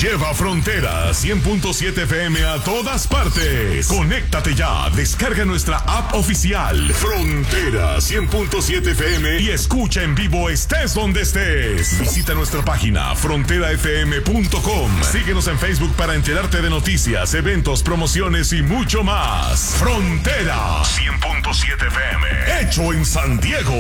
Lleva Frontera 100.7 FM a todas partes. Conéctate ya, descarga nuestra app oficial Frontera 100.7 FM y escucha en vivo estés donde estés. Visita nuestra página fronterafm.com. Síguenos en Facebook para enterarte de noticias, eventos, promociones y mucho más. Frontera 100.7 FM, hecho en San Diego.